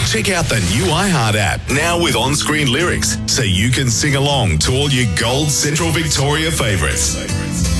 Check out the new iHeart app, now with on-screen lyrics, so you can sing along to all your Gold Central Victoria favourites.